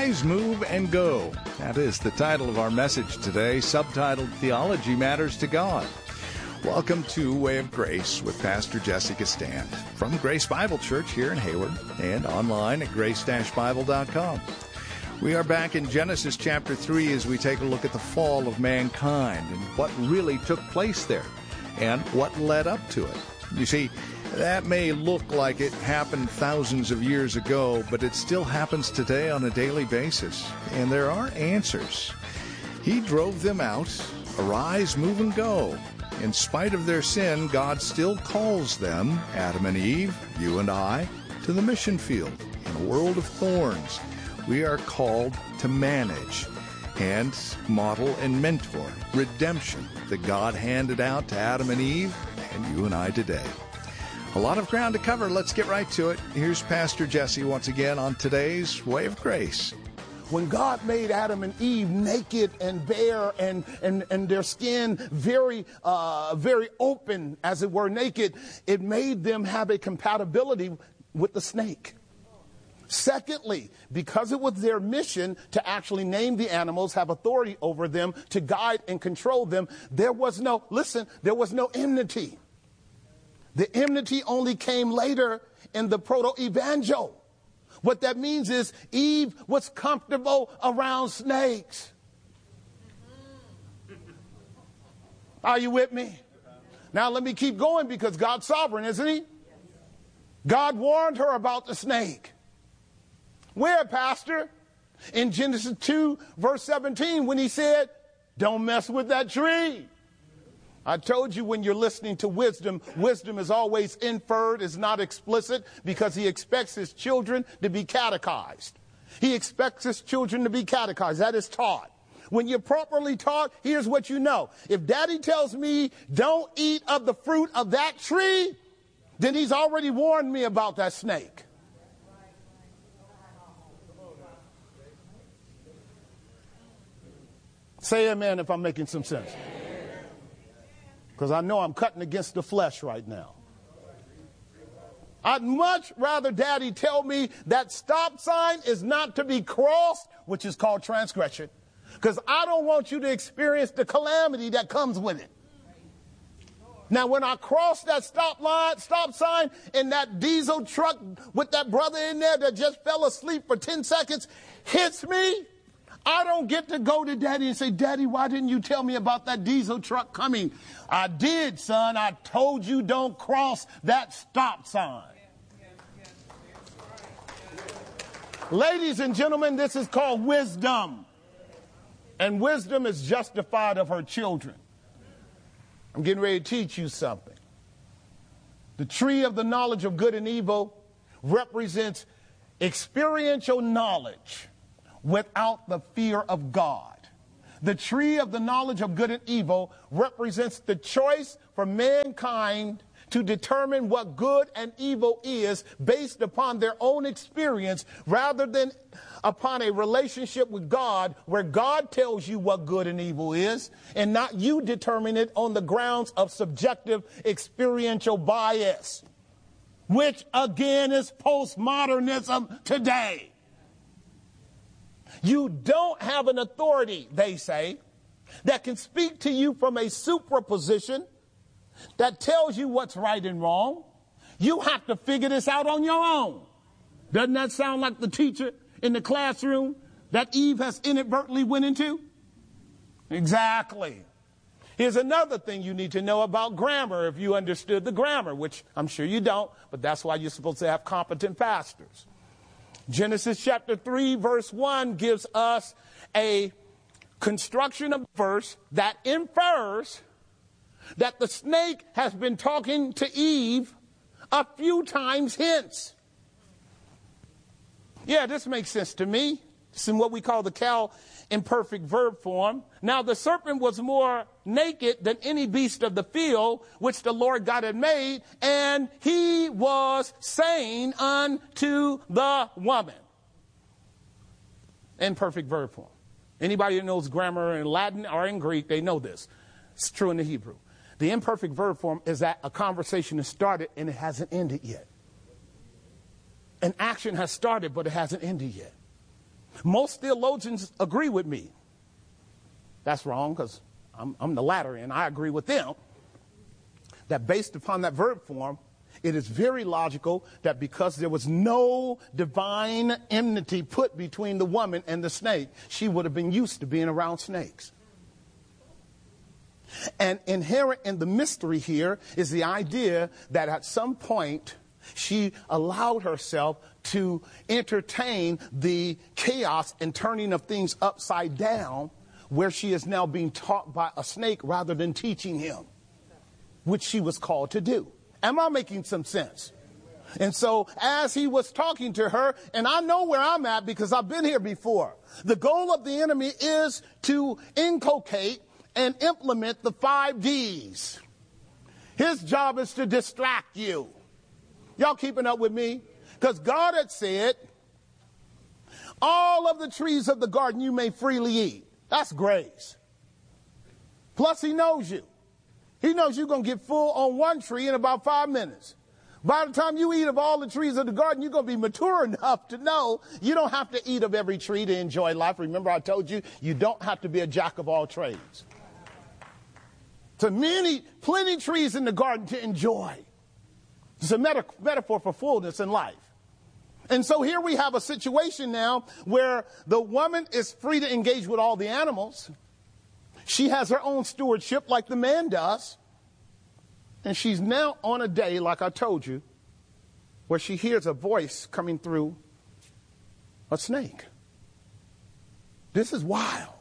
Arise, Move, and Go. That is the title of our message today, subtitled Theology Matters to God. Welcome to Way of Grace with Pastor Jesse Gistand from Grace Bible Church here in Hayward and online at grace-bible.com. We are back in Genesis chapter 3 as we take a look at the fall of mankind and what really took place there and what led up to it. You see, that may look like it happened thousands of years ago, but it still happens today on a daily basis, and there are answers. He drove them out. Arise, move, and go. In spite of their sin, God still calls them, Adam and Eve, you and I, to the mission field. In a world of thorns, we are called to manage and model and mentor redemption that God handed out to Adam and Eve and you and I today. A lot of ground to cover. Let's get right to it. Here's Pastor Jesse once again on today's Way of Grace. When God made Adam and Eve naked and bare and their skin very open, as it were, naked, it made them have a compatibility with the snake. Secondly, because it was their mission to actually name the animals, have authority over them, to guide and control them, there was no enmity. The enmity only came later in the proto-evangel. What that means is Eve was comfortable around snakes. Are you with me? Now let me keep going because God's sovereign, isn't he? God warned her about the snake. Where, Pastor? In Genesis 2, verse 17, when he said, don't mess with that tree. I told you when you're listening to wisdom, wisdom is always inferred, is not explicit, because he expects his children to be catechized. He expects his children to be catechized. That is taught. When you're properly taught, here's what you know. If daddy tells me don't eat of the fruit of that tree, then he's already warned me about that snake. Say amen if I'm making some sense. Because I know I'm cutting against the flesh right now. I'd much rather daddy tell me that stop sign is not to be crossed, which is called transgression, because I don't want you to experience the calamity that comes with it. Now, when I cross that stop sign, and that diesel truck with that brother in there that just fell asleep for 10 seconds hits me, I don't get to go to daddy and say, Daddy, why didn't you tell me about that diesel truck coming? I did, son. I told you don't cross that stop sign. Ladies and gentlemen, this is called wisdom. And wisdom is justified of her children. I'm getting ready to teach you something. The tree of the knowledge of good and evil represents experiential knowledge without the fear of God. The tree of the knowledge of good and evil represents the choice for mankind to determine what good and evil is based upon their own experience rather than upon a relationship with God where God tells you what good and evil is and not you determine it on the grounds of subjective experiential bias, which again is postmodernism today. You don't have an authority, they say, that can speak to you from a supraposition that tells you what's right and wrong. You have to figure this out on your own. Doesn't that sound like the teacher in the classroom that Eve has inadvertently went into? Exactly. Here's another thing you need to know about grammar if you understood the grammar, which I'm sure you don't, but that's why you're supposed to have competent pastors. Genesis chapter 3, verse 1 gives us a construction of verse that infers that the snake has been talking to Eve a few times hence. Yeah, this makes sense to me. It's in what we call the Cal imperfect verb form. Now the serpent was more naked than any beast of the field which the Lord God had made, and he was saying unto the woman. Imperfect verb form. Anybody that knows grammar in Latin or in Greek, they know this. It's true in the Hebrew. The imperfect verb form is that a conversation has started and it hasn't ended yet. An action has started, but it hasn't ended yet. Most theologians agree with me. That's wrong, because I'm the latter, and I agree with them that based upon that verb form, it is very logical that because there was no divine enmity put between the woman and the snake, she would have been used to being around snakes. And inherent in the mystery here is the idea that at some point she allowed herself to entertain the chaos and turning of things upside down, where she is now being taught by a snake rather than teaching him, which she was called to do. Am I making some sense? And so as he was talking to her, and I know where I'm at because I've been here before, the goal of the enemy is to inculcate and implement the 5 Ds. His job is to distract you. Y'all keeping up with me? Because God had said, all of the trees of the garden you may freely eat. That's grace. Plus, he knows you. He knows you're going to get full on one tree in about 5 minutes. By the time you eat of all the trees of the garden, you're going to be mature enough to know you don't have to eat of every tree to enjoy life. Remember, I told you, you don't have to be a jack of all trades. So plenty trees in the garden to enjoy. It's a metaphor for fullness in life. And so here we have a situation now where the woman is free to engage with all the animals. She has her own stewardship like the man does. And she's now on a day, like I told you, where she hears a voice coming through a snake. This is wild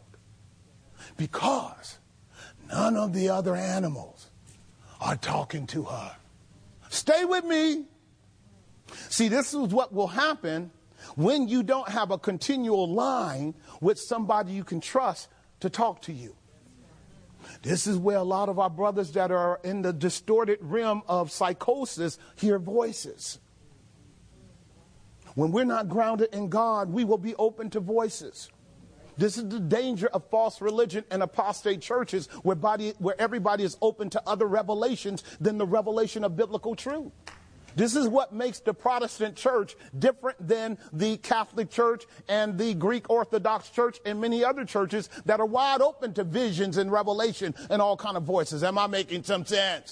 because none of the other animals are talking to her. Stay with me. See, this is what will happen when you don't have a continual line with somebody you can trust to talk to you. This is where a lot of our brothers that are in the distorted realm of psychosis hear voices. When we're not grounded in God, we will be open to voices. This is the danger of false religion and apostate churches where everybody is open to other revelations than the revelation of biblical truth. This is what makes the Protestant church different than the Catholic Church and the Greek Orthodox Church and many other churches that are wide open to visions and revelation and all kind of voices. Am I making some sense?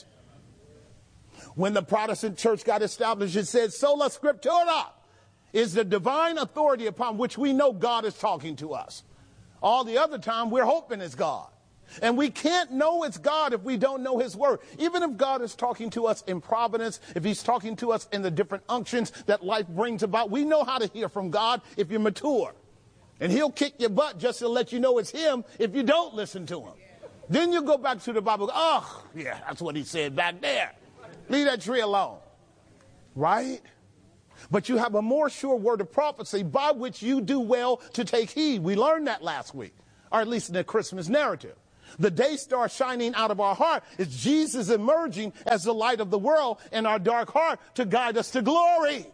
When the Protestant church got established, it said, sola scriptura is the divine authority upon which we know God is talking to us. All the other time, we're hoping it's God. And we can't know it's God if we don't know his word. Even if God is talking to us in providence, if he's talking to us in the different unctions that life brings about, we know how to hear from God if you're mature. And he'll kick your butt just to let you know it's him if you don't listen to him. Then you go back to the Bible. Oh, yeah, that's what he said back there. Leave that tree alone. Right? But you have a more sure word of prophecy by which you do well to take heed. We learned that last week, or at least in the Christmas narrative. The day star shining out of our heart is Jesus emerging as the light of the world in our dark heart to guide us to glory.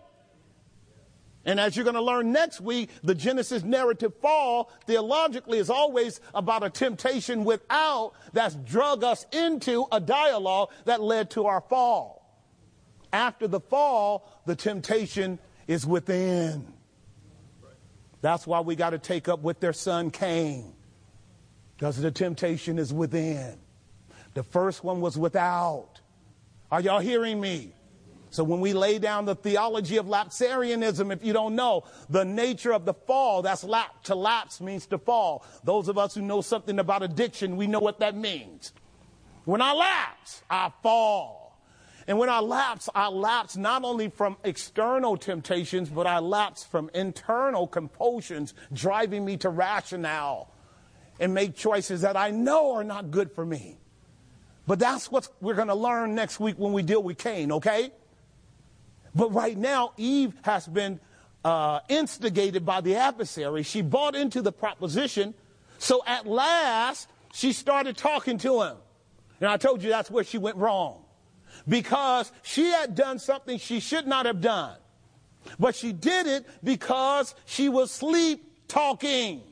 And as you're going to learn next week, the Genesis narrative fall theologically is always about a temptation without that's drug us into a dialogue that led to our fall. After the fall, the temptation is within. That's why we got to take up with their son Cain. Because the temptation is within. The first one was without. Are y'all hearing me? So when we lay down the theology of lapsarianism, if you don't know, the nature of the fall, that's to lapse means to fall. Those of us who know something about addiction, we know what that means. When I lapse, I fall. And when I lapse not only from external temptations, but I lapse from internal compulsions driving me to rationale and make choices that I know are not good for me. But that's what we're going to learn next week when we deal with Cain, okay? But right now, Eve has been instigated by the adversary. She bought into the proposition. So at last, she started talking to him. And I told you that's where she went wrong. Because she had done something she should not have done. But she did it because she was sleep talking.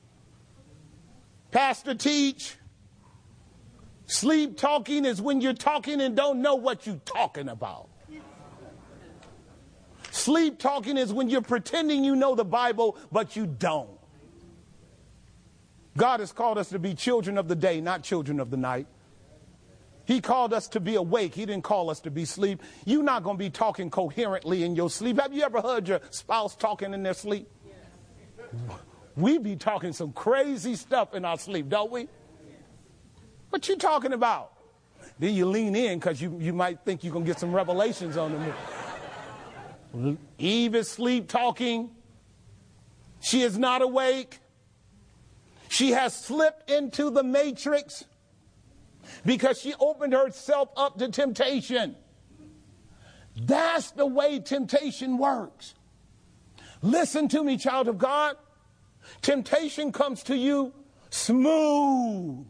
Pastor teach. Sleep talking is when you're talking and don't know what you're talking about. Sleep talking is when you're pretending you know the Bible, but you don't. God has called us to be children of the day, not children of the night. He called us to be awake. He didn't call us to be asleep. You're not going to be talking coherently in your sleep. Have you ever heard your spouse talking in their sleep? We be talking some crazy stuff in our sleep, don't we? What you talking about? Then you lean in because you might think you're going to get some revelations on them. Eve is sleep talking. She is not awake. She has slipped into the matrix because she opened herself up to temptation. That's the way temptation works. Listen to me, child of God. Temptation comes to you smooth.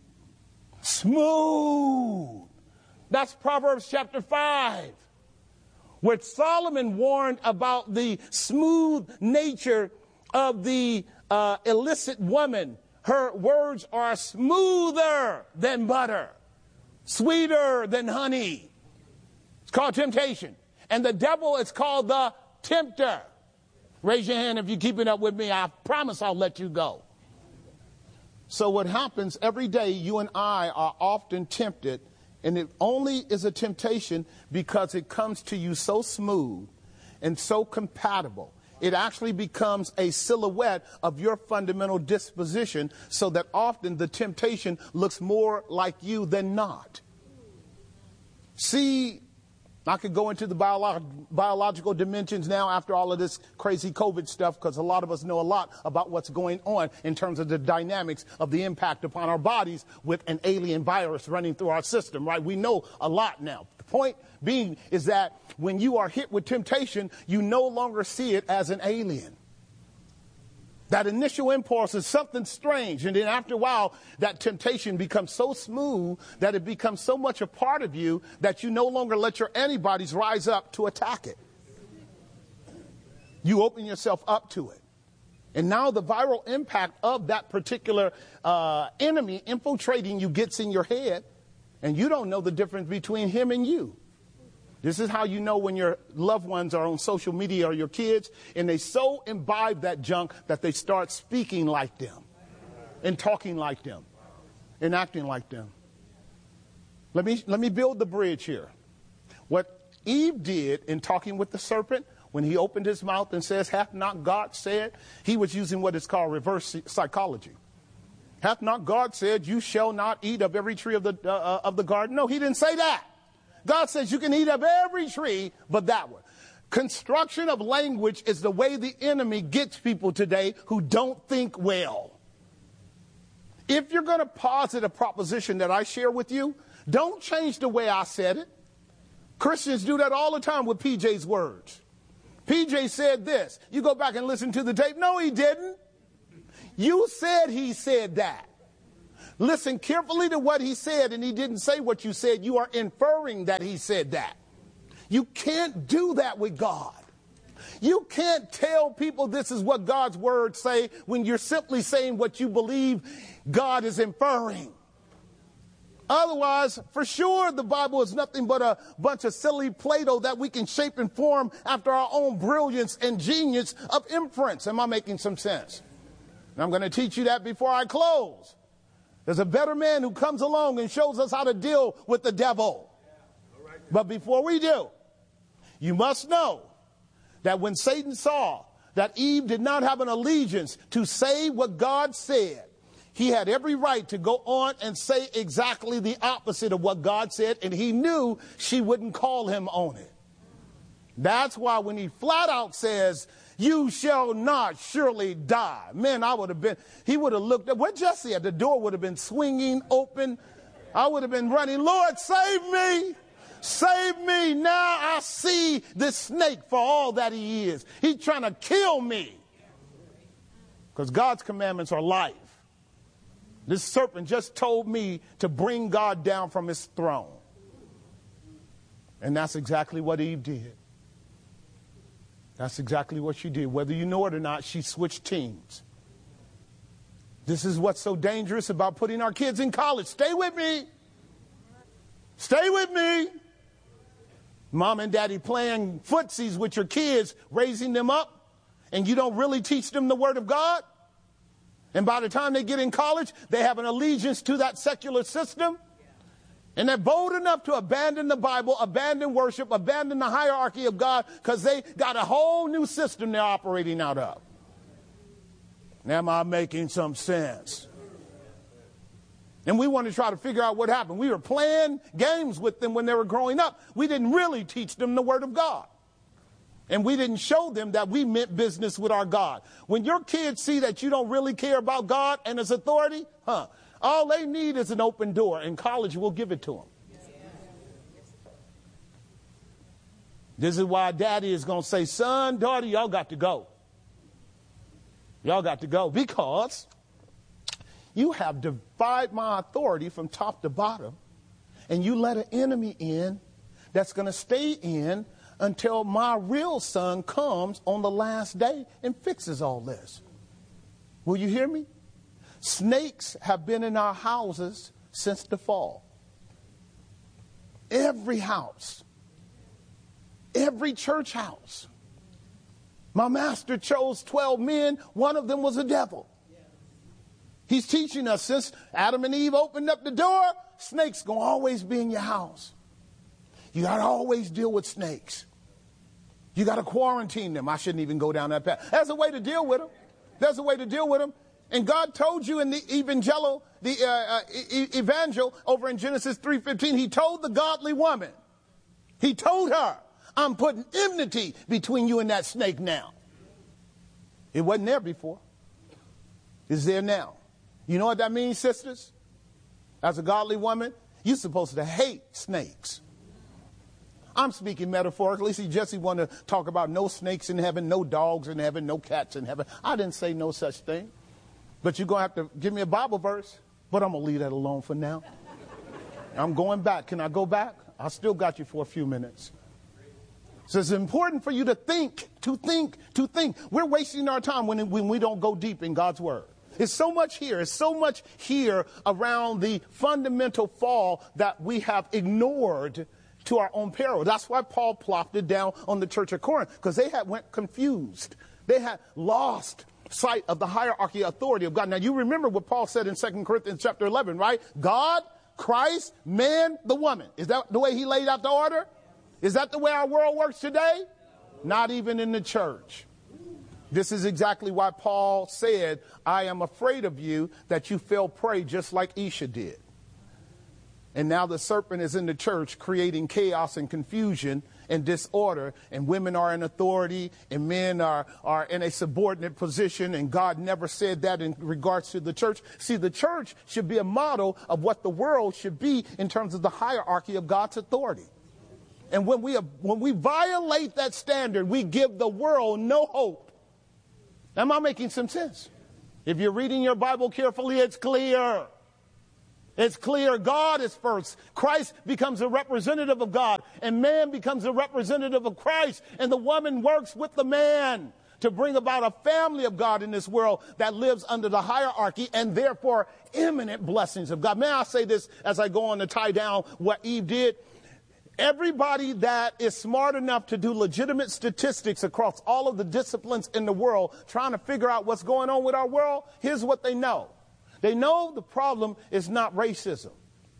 Smooth. That's Proverbs chapter 5, where Solomon warned about the smooth nature of the illicit woman. Her words are smoother than butter, sweeter than honey. It's called temptation. And the devil is called the tempter. Raise your hand if you're keeping up with me. I promise I'll let you go. So what happens every day, you and I are often tempted, and it only is a temptation because it comes to you so smooth and so compatible. It actually becomes a silhouette of your fundamental disposition, so that often the temptation looks more like you than not. See, I could go into the biological dimensions now after all of this crazy COVID stuff, because a lot of us know a lot about what's going on in terms of the dynamics of the impact upon our bodies with an alien virus running through our system, right? We know a lot now. The point being is that when you are hit with temptation, you no longer see it as an alien. That initial impulse is something strange, and then after a while, that temptation becomes so smooth that it becomes so much a part of you that you no longer let your antibodies rise up to attack it. You open yourself up to it. And now the viral impact of that particular enemy infiltrating you gets in your head, and you don't know the difference between him and you. This is how you know when your loved ones are on social media or your kids, and they so imbibe that junk that they start speaking like them and talking like them and acting like them. Let me build the bridge here. What Eve did in talking with the serpent, when he opened his mouth and says, "Hath not God said?" He was using what is called reverse psychology. Hath not God said, "You shall not eat of every tree of the garden"? No, he didn't say that. God says you can eat of every tree but that one. Construction of language is the way the enemy gets people today who don't think well. If you're going to posit a proposition that I share with you, don't change the way I said it. Christians do that all the time with PJ's words. PJ said this. You go back and listen to the tape. No, he didn't. You said he said that. Listen carefully to what he said, and he didn't say what you said. You are inferring that he said that. You can't do that with God. You can't tell people this is what God's words say when you're simply saying what you believe God is inferring. Otherwise, for sure, the Bible is nothing but a bunch of silly Play-Doh that we can shape and form after our own brilliance and genius of inference. Am I making some sense? And I'm going to teach you that before I close. There's a better man who comes along and shows us how to deal with the devil. But before we do, you must know that when Satan saw that Eve did not have an allegiance to say what God said, he had every right to go on and say exactly the opposite of what God said, and he knew she wouldn't call him on it. That's why when he flat out says, "You shall not surely die," man, he would have looked up. Where Jesse at? The door would have been swinging open. I would have been running, "Lord, save me. Save me. Now I see this snake for all that he is. He's trying to kill me." Because God's commandments are life. This serpent just told me to bring God down from his throne. And that's exactly what Eve did. That's exactly what she did. Whether you know it or not, she switched teams. This is what's so dangerous about putting our kids in college. Stay with me. Stay with me. Mom and daddy playing footsies with your kids, raising them up, and you don't really teach them the Word of God. And by the time they get in college, they have an allegiance to that secular system. And they're bold enough to abandon the Bible, abandon worship, abandon the hierarchy of God, because they got a whole new system they're operating out of. Am I making some sense? And we want to try to figure out what happened. We were playing games with them when they were growing up. We didn't really teach them the Word of God. And we didn't show them that we meant business with our God. When your kids see that you don't really care about God and His authority, all they need is an open door, and college will give it to them. This is why Daddy is going to say, son, daughter, y'all got to go. Y'all got to go, because you have defied my authority from top to bottom, and you let an enemy in that's going to stay in until my real son comes on the last day and fixes all this. Will you hear me? Snakes have been in our houses since the fall. Every house, every church house. My master chose 12 men. One of them was a devil. He's teaching us, since Adam and Eve opened up the door, snakes going to always be in your house. You got to always deal with snakes. You got to quarantine them. I shouldn't even go down that path. There's a way to deal with them. There's a way to deal with them. And God told you in the evangel over in Genesis 3:15, He told the godly woman, He told her, I'm putting enmity between you and that snake now. It wasn't there before. It's there now. You know what that means, sisters? As a godly woman, you're supposed to hate snakes. I'm speaking metaphorically. See, Jesse wanted to talk about no snakes in heaven, no dogs in heaven, no cats in heaven. I didn't say no such thing. But you're going to have to give me a Bible verse. But I'm going to leave that alone for now. I'm going back. Can I go back? I still got you for a few minutes. So it's important for you to think. We're wasting our time when we don't go deep in God's word. It's so much here. It's so much here around the fundamental fall that we have ignored to our own peril. That's why Paul plopped it down on the church of Corinth, because they went confused. They had lost sight of the hierarchy authority of God. Now, you remember what Paul said in 2 Corinthians chapter 11, right? God, Christ, man, the woman. Is that the way he laid out the order? Is that the way our world works today? Not even in the church. This is exactly why Paul said, I am afraid of you that you fell prey just like Esau did. And now the serpent is in the church creating chaos and confusion and disorder, and women are in authority and men are in a subordinate position, and God never said that in regards to the church. See, the church should be a model of what the world should be in terms of the hierarchy of God's authority. And when we violate that standard, we give the world no hope. Am I making some sense? If you're reading your Bible carefully, it's clear. It's clear God is first. Christ becomes a representative of God, and man becomes a representative of Christ, and the woman works with the man to bring about a family of God in this world that lives under the hierarchy and therefore imminent blessings of God. May I say this as I go on to tie down what Eve did? Everybody that is smart enough to do legitimate statistics across all of the disciplines in the world, trying to figure out what's going on with our world, here's what they know. They know the problem is not racism.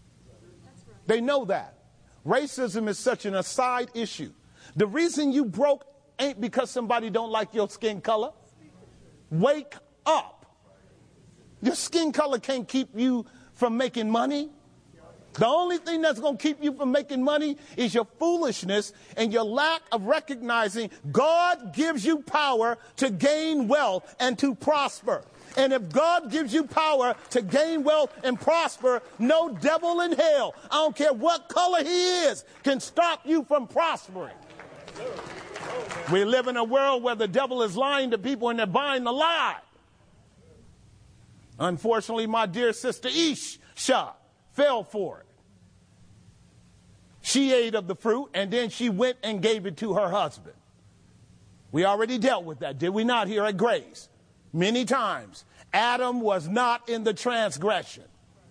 They know that. Racism is such an aside issue. The reason you broke ain't because somebody don't like your skin color. Wake up. Your skin color can't keep you from making money. The only thing that's going to keep you from making money is your foolishness and your lack of recognizing God gives you power to gain wealth and to prosper. And if God gives you power to gain wealth and prosper, no devil in hell, I don't care what color he is, can stop you from prospering. We live in a world where the devil is lying to people and they're buying the lie. Unfortunately, my dear sister Isha fell for it. She ate of the fruit and then she went and gave it to her husband. We already dealt with that, did we not, here at Grace? Many times. Adam was not in the transgression.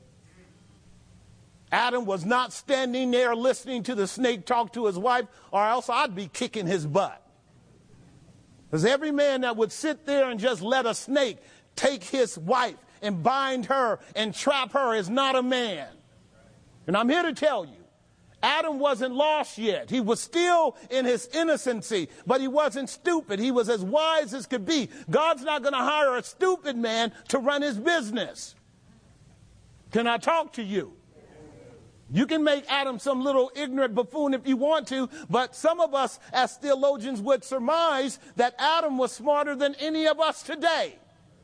Adam was not standing there listening to the snake talk to his wife, or else I'd be kicking his butt. Because every man that would sit there and just let a snake take his wife and bind her and trap her is not a man. And I'm here to tell you, Adam wasn't lost yet. He was still in his innocency, but he wasn't stupid. He was as wise as could be. God's not going to hire a stupid man to run his business. Can I talk to you? You can make Adam some little ignorant buffoon if you want to, but some of us as theologians would surmise that Adam was smarter than any of us today.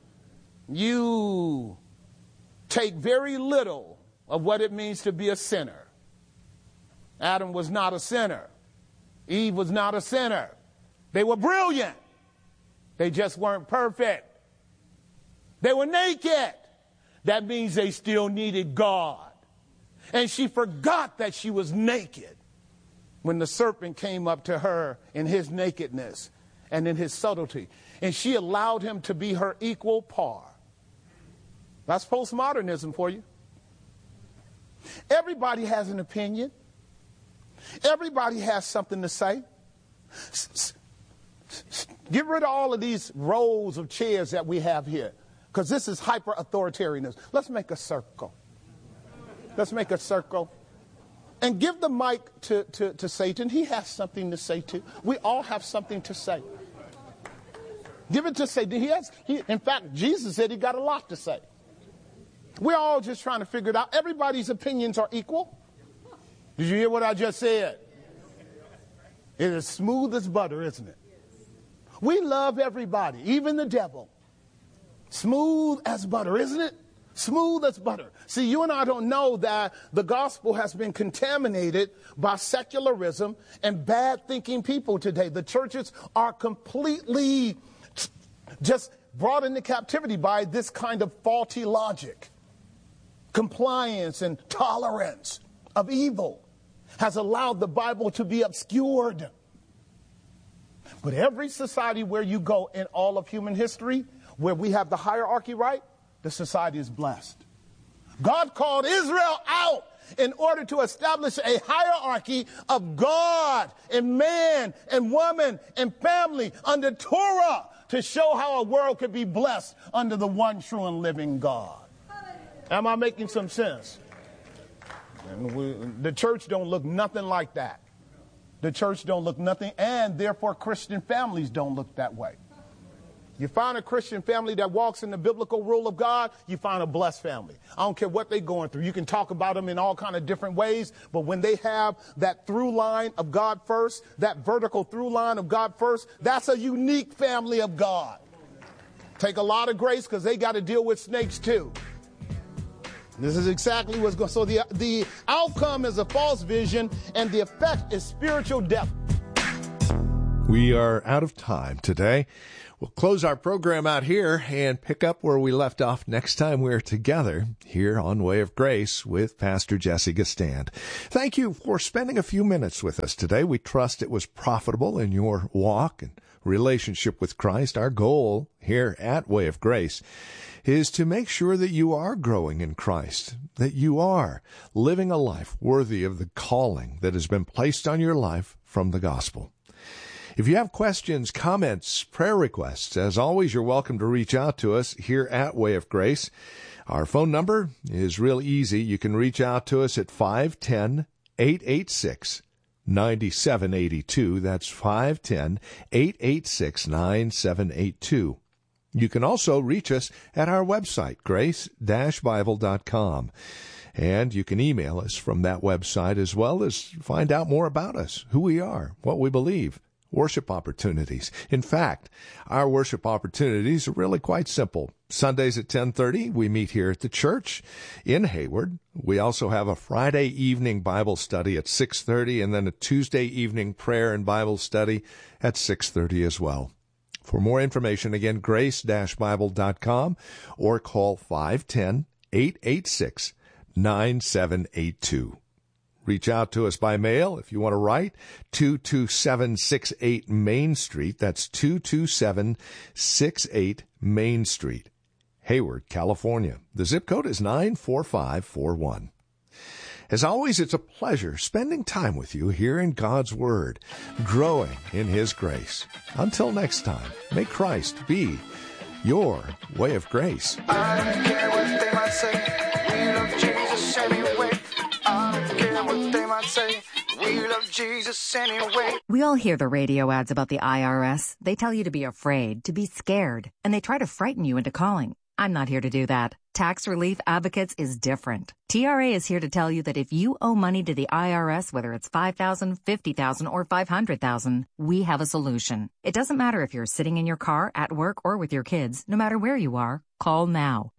You take very little of what it means to be a sinner. Adam was not a sinner. Eve was not a sinner. They were brilliant. They just weren't perfect. They were naked. That means they still needed God. And she forgot that she was naked when the serpent came up to her in his nakedness and in his subtlety. And she allowed him to be her equal par. That's postmodernism for you. Everybody has an opinion. Everybody has something to say. Get rid of all of these rows of chairs that we have here, because this is hyper-authoritarianism. Let's make a circle. Let's make a circle. And give the mic to Satan. He has something to say too. We all have something to say. Give it to Satan. In fact, Jesus said he got a lot to say. We're all just trying to figure it out. Everybody's opinions are equal. Did you hear what I just said? It is smooth as butter, isn't it? We love everybody, even the devil. Smooth as butter, isn't it? Smooth as butter. See, you and I don't know that the gospel has been contaminated by secularism and bad thinking people today. The churches are completely just brought into captivity by this kind of faulty logic. Compliance and tolerance of evil has allowed the Bible to be obscured. But every society where you go in all of human history, where we have the hierarchy right, the society is blessed. God called Israel out in order to establish a hierarchy of God and man and woman and family under Torah to show how a world could be blessed under the one true and living God. Am I making some sense? And the church don't look nothing like that. The church don't look nothing, and therefore Christian families don't look that way. You find a Christian family that walks in the biblical rule of God, you find a blessed family. I don't care what they're going through. You can talk about them in all kind of different ways, but when they have that through line of God first, that vertical through line of God first, that's a unique family of God. Take a lot of grace because they got to deal with snakes too. This is exactly what's going on. So the outcome is a false vision, and the effect is spiritual death. We are out of time today. We'll close our program out here and pick up where we left off next time we're together here on Way of Grace with Pastor Jesse Gistand. Thank you for spending a few minutes with us today. We trust it was profitable in your walk and relationship with Christ. Our goal here at Way of Grace is to make sure that you are growing in Christ, that you are living a life worthy of the calling that has been placed on your life from the gospel. If you have questions, comments, prayer requests, as always, you're welcome to reach out to us here at Way of Grace. Our phone number is real easy. You can reach out to us at 510-886-9782. That's 510-886-9782. You can also reach us at our website, grace-bible.com. And you can email us from that website as well as find out more about us, who we are, what we believe. Worship opportunities. In fact, our worship opportunities are really quite simple. Sundays at 10:30, we meet here at the church in Hayward. We also have a Friday evening Bible study at 6:30 and then a Tuesday evening prayer and Bible study at 6:30 as well. For more information, again, grace-bible.com or call 510-886-9782. Reach out to us by mail if you want to write. 22768 Main Street. That's 22768 Main Street, Hayward, California. The zip code is 94541. As always, it's a pleasure spending time with you here in God's Word, growing in His grace. Until next time, may Christ be your way of grace. I don't care what they might say. We love Jesus anyway. I don't care what they might say. We love Jesus anyway. We all hear the radio ads about the IRS. They tell you to be afraid, to be scared, and they try to frighten you into calling. I'm not here to do that. Tax Relief Advocates is different. TRA is here to tell you that if you owe money to the IRS, whether it's $5,000, $50,000, or $500,000, we have a solution. It doesn't matter if you're sitting in your car, at work, or with your kids. No matter where you are, call now.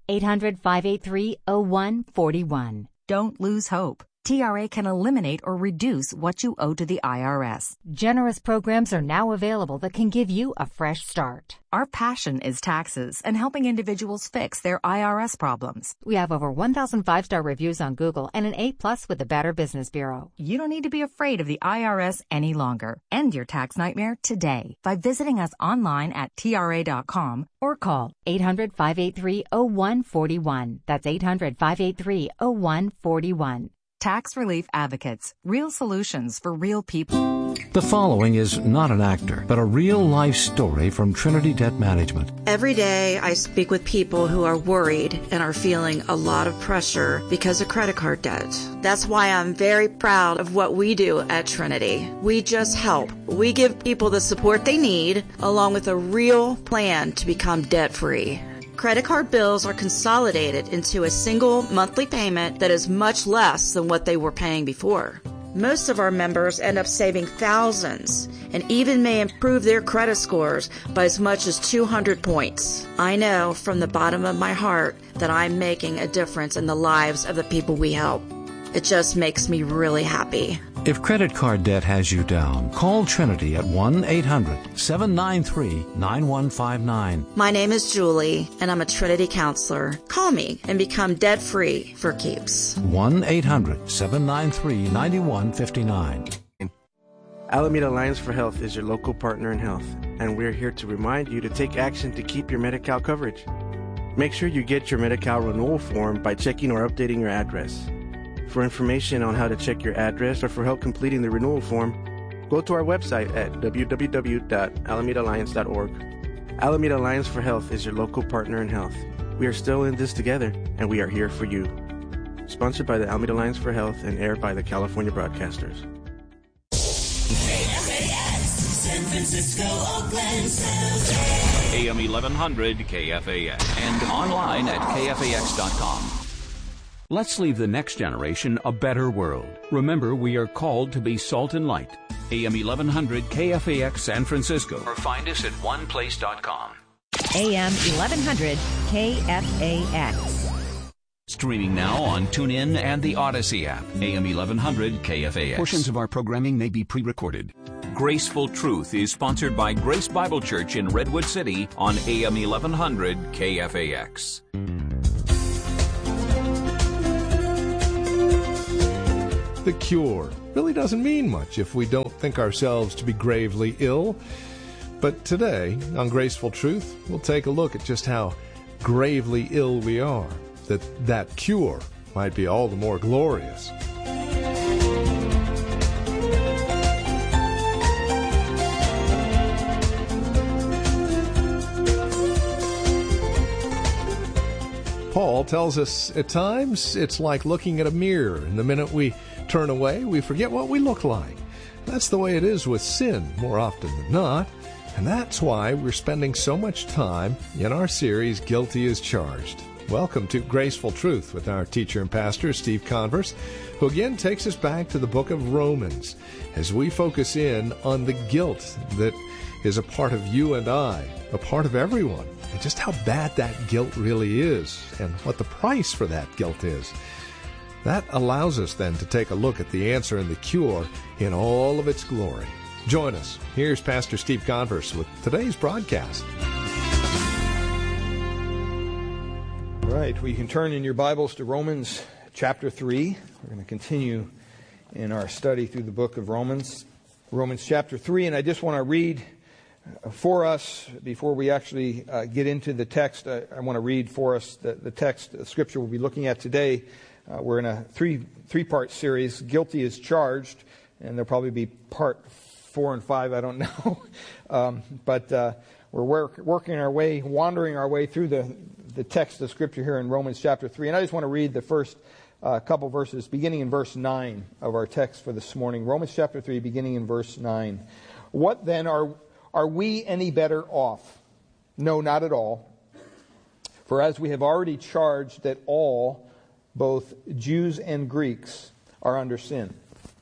800-583-0141. Don't lose hope. TRA can eliminate or reduce what you owe to the IRS. Generous programs are now available that can give you a fresh start. Our passion is taxes and helping individuals fix their IRS problems. We have over 1,000 5-star reviews on Google and an A+ with the Better Business Bureau. You don't need to be afraid of the IRS any longer. End your tax nightmare today by visiting us online at TRA.com or call 800-583-0141. That's 800-583-0141. Tax Relief Advocates. Real solutions for real people. The following is not an actor, but a real-life story from Trinity Debt Management. Every day I speak with people who are worried and are feeling a lot of pressure because of credit card debt. That's why I'm very proud of what we do at Trinity. We just help. We give people the support they need, along with a real plan to become debt-free. Credit card bills are consolidated into a single monthly payment that is much less than what they were paying before. Most of our members end up saving thousands and even may improve their credit scores by as much as 200 points. I know from the bottom of my heart that I'm making a difference in the lives of the people we help. It just makes me really happy. If credit card debt has you down, call Trinity at 1-800-793-9159. My name is Julie, and I'm a Trinity counselor. Call me and become debt-free for keeps. 1-800-793-9159. Alameda Alliance for Health is your local partner in health, and we're here to remind you to take action to keep your Medi-Cal coverage. Make sure you get your Medi-Cal renewal form by checking or updating your address. For information on how to check your address or for help completing the renewal form, go to our website at www.alamedaalliance.org. Alameda Alliance for Health is your local partner in health. We are still in this together, and we are here for you. Sponsored by the Alameda Alliance for Health and aired by the California Broadcasters. KFAX, San Francisco, Oakland, San Jose. AM 1100 KFAX and online at KFAX.com. Let's leave the next generation a better world. Remember, we are called to be salt and light. AM 1100 KFAX San Francisco. Or find us at oneplace.com. AM 1100 KFAX. Streaming now on TuneIn and the Odyssey app. AM 1100 KFAX. Portions of our programming may be pre-recorded. Graceful Truth is sponsored by Grace Bible Church in Redwood City on AM 1100 KFAX. The cure really doesn't mean much if we don't think ourselves to be gravely ill. But today, on Graceful Truth, we'll take a look at just how gravely ill we are, that cure might be all the more glorious. Paul tells us at times it's like looking at a mirror, and the minute we turn away, we forget what we look like. That's the way it is with sin more often than not, and that's why we're spending so much time in our series, Guilty as Charged. Welcome to Graceful Truth with our teacher and pastor, Steve Converse, who again takes us back to the book of Romans as we focus in on the guilt that is a part of you and I, a part of everyone, and just how bad that guilt really is and what the price for that guilt is. That allows us then to take a look at the answer and the cure in all of its glory. Join us. Here's Pastor Steve Converse with today's broadcast. All right, well, you can turn in your Bibles to Romans chapter 3. We're going to continue in our study through the book of Romans. Romans chapter 3, and I just want to read for us, before we actually get into the text, I want to read for us the text, the scripture we'll be looking at today. We're in a three-part series, Guilty as Charged, and there'll probably be part 4 and 5, I don't know. But working our way, wandering our way through the text of Scripture here in Romans chapter 3. And I just want to read the first couple verses, beginning in verse 9 of our text for this morning. Romans chapter 3, beginning in verse 9. What then, are we any better off? No, not at all. For as we have already charged that all, both Jews and Greeks, are under sin.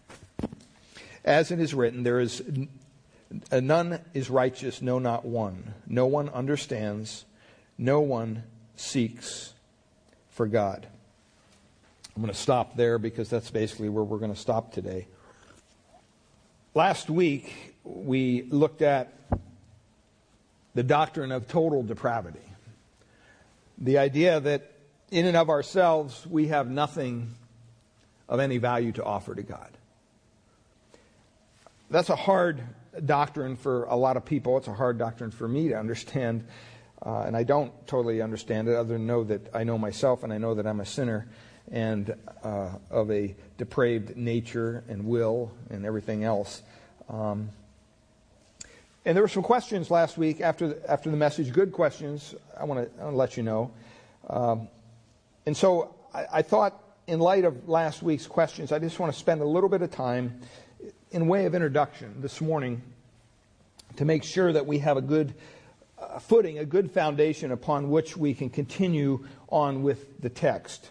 As it is written, there is none is righteous, no, not one. No one understands, no one seeks for God. I'm going to stop there because that's basically where we're going to stop today. Last week, we looked at the doctrine of total depravity. The idea that in and of ourselves, we have nothing of any value to offer to God. That's a hard doctrine for a lot of people. It's a hard doctrine for me to understand. And I don't totally understand it other than know that I know myself and I know that I'm a sinner and of a depraved nature and will and everything else. And there were some questions last week after the message, good questions. I want to let you know. And so I thought, in light of last week's questions, I just want to spend a little bit of time in way of introduction this morning to make sure that we have a good footing, a good foundation upon which we can continue on with the text.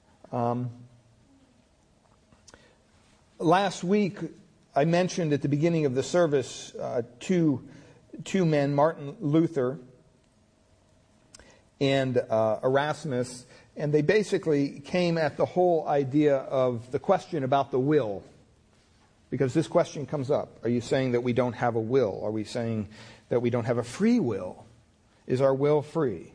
Last week, I mentioned at the beginning of the service two men, Martin Luther and Erasmus, and they basically came at the whole idea of the question about the will. Because this question comes up. Are you saying that we don't have a will? Are we saying that we don't have a free will? Is our will free?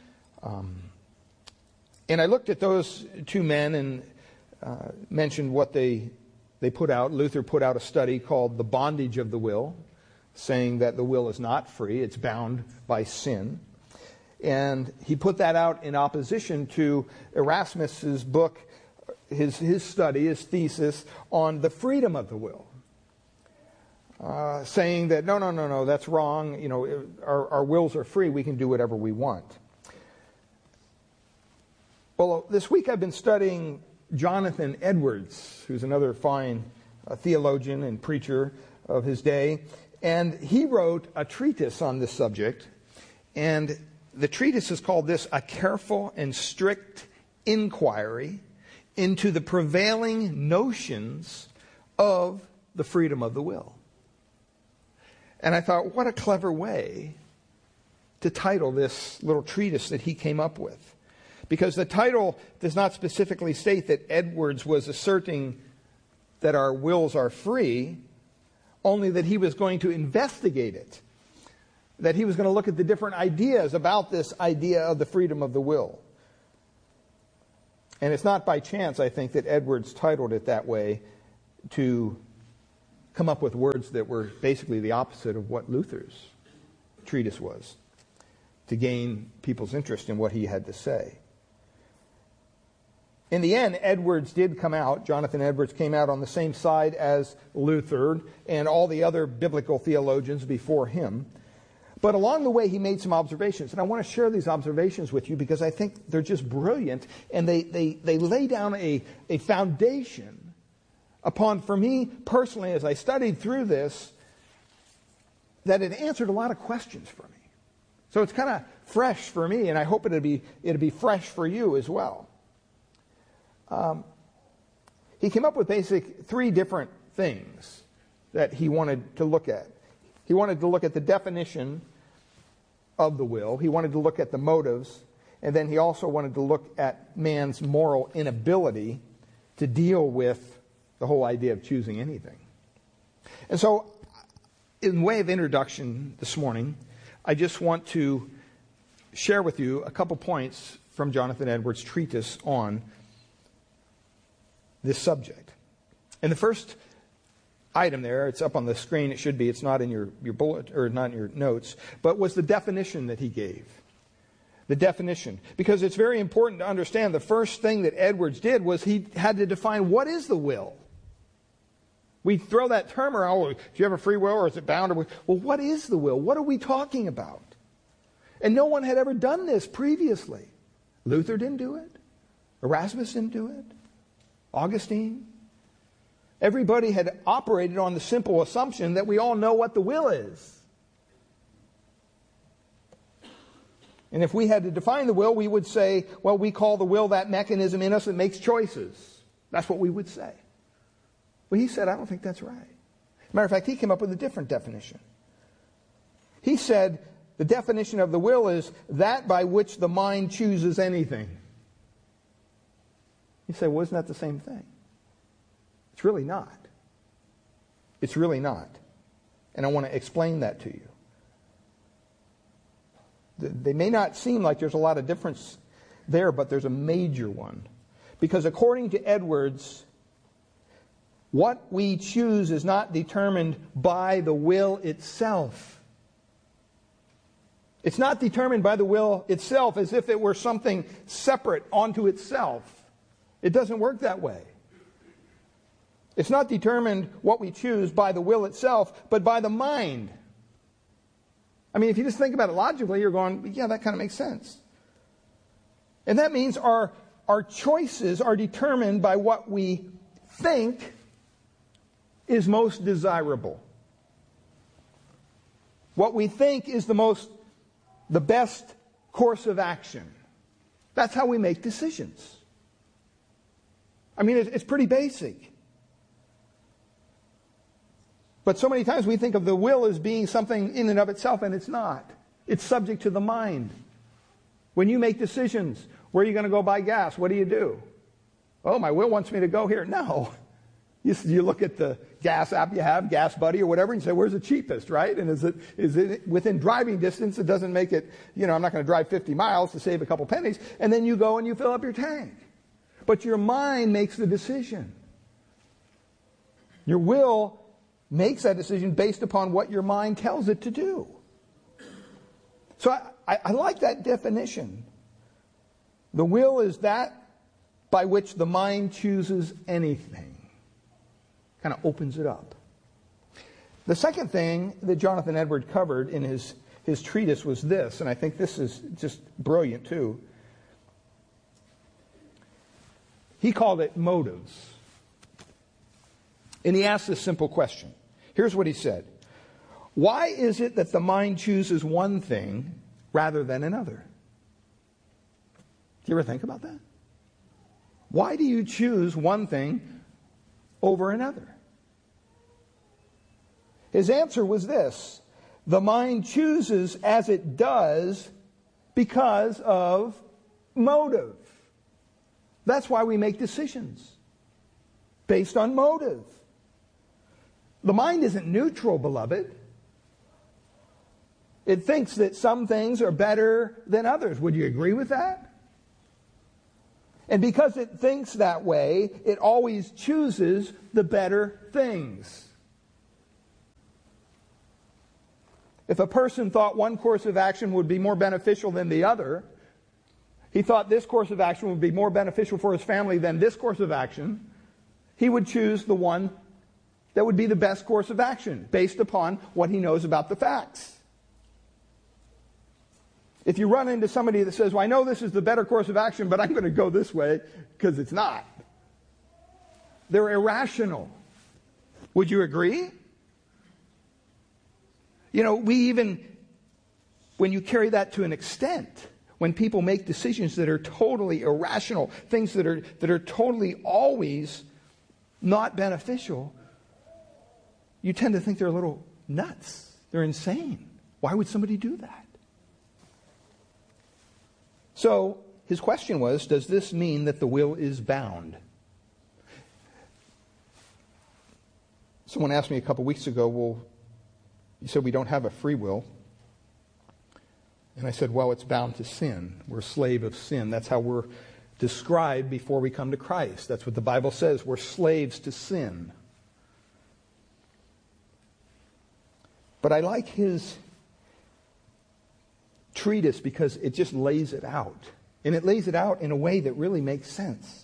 And I looked at those two men and mentioned what they put out. Luther put out a study called The Bondage of the Will, saying that the will is not free, it's bound by sin. And he put that out in opposition to Erasmus's book, his study, his thesis on the freedom of the will. Saying that, no, that's wrong. You know, our wills are free, we can do whatever we want. Well, this week I've been studying Jonathan Edwards, who's another fine theologian and preacher of his day. And he wrote a treatise on this subject. And the treatise is called this, A Careful and Strict Inquiry into the Prevailing Notions of the Freedom of the Will. And I thought, what a clever way to title this little treatise that he came up with. Because the title does not specifically state that Edwards was asserting that our wills are free, only that he was going to investigate it. That he was going to look at the different ideas about this idea of the freedom of the will. And it's not by chance, I think, that Edwards titled it that way to come up with words that were basically the opposite of what Luther's treatise was, to gain people's interest in what he had to say. In the end, Edwards did come out, Jonathan Edwards came out on the same side as Luther and all the other biblical theologians before him. But along the way, he made some observations. And I want to share these observations with you because I think they're just brilliant. And they lay down a foundation upon, for me personally, as I studied through this, that it answered a lot of questions for me. So it's kind of fresh for me, and I hope it'll be fresh for you as well. He came up with three different things that he wanted to look at. He wanted to look at the definition of the will. He wanted to look at the motives. And then he also wanted to look at man's moral inability to deal with the whole idea of choosing anything. And so, in way of introduction this morning, I just want to share with you a couple points from Jonathan Edwards' treatise on this subject. And the first item there, it's up on the screen, it should be, it's not in your bullet, or not in your notes, but was the definition that he gave. The definition. Because it's very important to understand the first thing that Edwards did was he had to define what is the will. We throw that term around, do you have a free will or is it bound? Well, what is the will? What are we talking about? And no one had ever done this previously. Luther didn't do it. Erasmus didn't do it. Augustine. Everybody had operated on the simple assumption that we all know what the will is. And if we had to define the will, we would say, well, we call the will that mechanism in us that makes choices. That's what we would say. Well, he said, I don't think that's right. Matter of fact, he came up with a different definition. He said, the definition of the will is that by which the mind chooses anything. You say, well, isn't that the same thing? It's really not. It's really not. And I want to explain that to you. They may not seem like there's a lot of difference there, but there's a major one. Because according to Edwards, what we choose is not determined by the will itself. It's not determined by the will itself as if it were something separate onto itself. It doesn't work that way. It's not determined what we choose by the will itself, but by the mind. I mean, if you just think about it logically, you're going, yeah, that kind of makes sense. And that means our choices are determined by what we think is most desirable. What we think is the best course of action. That's how we make decisions. I mean, it's pretty basic. But so many times we think of the will as being something in and of itself, and it's not. It's subject to the mind. When you make decisions, where are you going to go buy gas? What do? Oh, my will wants me to go here. No. You look at the gas app you have, Gas Buddy or whatever, and you say, where's the cheapest, right? And is it within driving distance? It doesn't make it, I'm not going to drive 50 miles to save a couple pennies. And then you go and you fill up your tank. But your mind makes the decision. Your will makes that decision based upon what your mind tells it to do. So I like that definition. The will is that by which the mind chooses anything. Kind of opens it up. The second thing that Jonathan Edwards covered in his treatise was this, and I think this is just brilliant too. He called it motives. And he asked this simple question. Here's what he said. Why is it that the mind chooses one thing rather than another? Do you ever think about that? Why do you choose one thing over another? His answer was this. The mind chooses as it does because of motive. That's why we make decisions. Based on motive. The mind isn't neutral, beloved. It thinks that some things are better than others. Would you agree with that? And because it thinks that way, it always chooses the better things. If a person thought one course of action would be more beneficial than the other, he thought this course of action would be more beneficial for his family than this course of action, he would choose the one that would be the best course of action based upon what he knows about the facts. If you run into somebody that says, well, I know this is the better course of action, but I'm going to go this way because it's not. They're irrational. Would you agree? We even, when you carry that to an extent, when people make decisions that are totally irrational, things that are totally always not beneficial, you tend to think they're a little nuts. They're insane. Why would somebody do that? So his question was, does this mean that the will is bound? Someone asked me a couple weeks ago, well, you said we don't have a free will. And I said, well, it's bound to sin. We're a slave of sin. That's how we're described before we come to Christ. That's what the Bible says. We're slaves to sin. But I like his treatise because it just lays it out. And it lays it out in a way that really makes sense.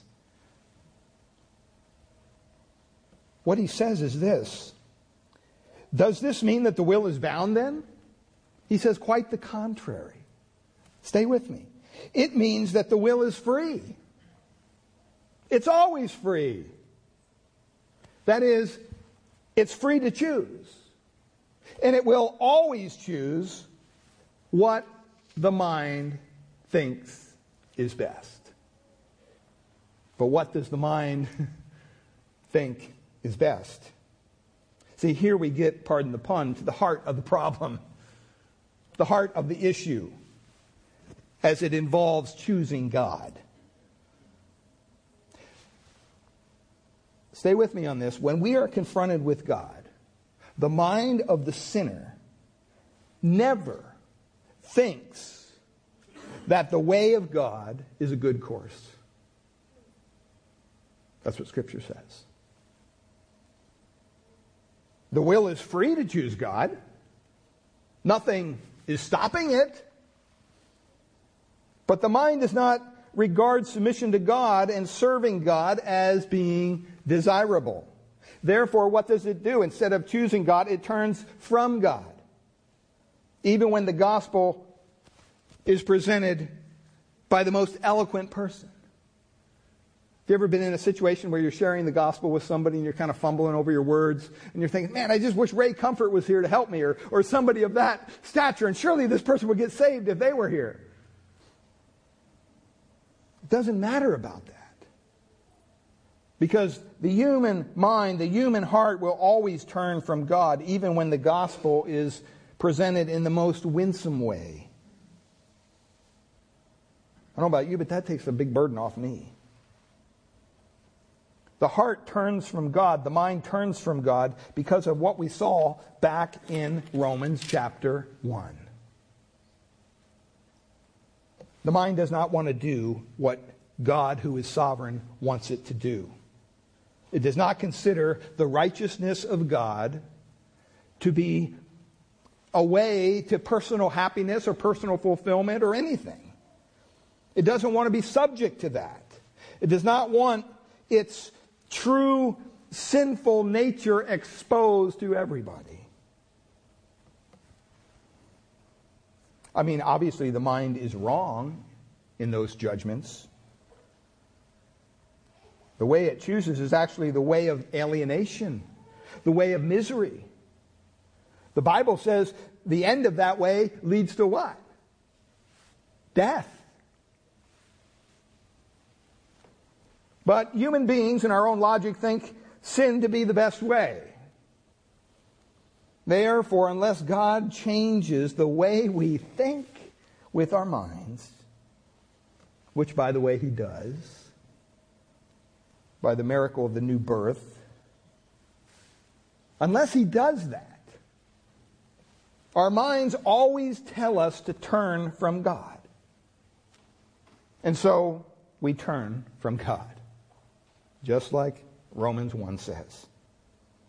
What he says is this. Does this mean that the will is bound then? He says quite the contrary. Stay with me. It means that the will is free. It's always free. That is, it's free to choose. And it will always choose what the mind thinks is best. But what does the mind think is best? See, here we get, pardon the pun, to the heart of the problem, the heart of the issue, as it involves choosing God. Stay with me on this. When we are confronted with God, the mind of the sinner never thinks that the way of God is a good course. That's what Scripture says. The will is free to choose God. Nothing is stopping it. But the mind does not regard submission to God and serving God as being desirable. Therefore, what does it do? Instead of choosing God, it turns from God. Even when the gospel is presented by the most eloquent person. Have you ever been in a situation where you're sharing the gospel with somebody and you're kind of fumbling over your words and you're thinking, man, I just wish Ray Comfort was here to help me, or somebody of that stature, and surely this person would get saved if they were here. It doesn't matter about that. Because the human mind, the human heart will always turn from God, even when the gospel is presented in the most winsome way. I don't know about you, but that takes a big burden off me. The heart turns from God, the mind turns from God because of what we saw back in Romans chapter 1. The mind does not want to do what God, who is sovereign, wants it to do. It does not consider the righteousness of God to be a way to personal happiness or personal fulfillment or anything. It doesn't want to be subject to that. It does not want its true sinful nature exposed to everybody. I mean, obviously the mind is wrong in those judgments. The way it chooses is actually the way of alienation, the way of misery. The Bible says the end of that way leads to what? Death. But human beings in our own logic think sin to be the best way. Therefore, unless God changes the way we think with our minds, which, by the way, He does, by the miracle of the new birth, unless He does that, our minds always tell us to turn from God. And so we turn from God. Just like Romans 1 says.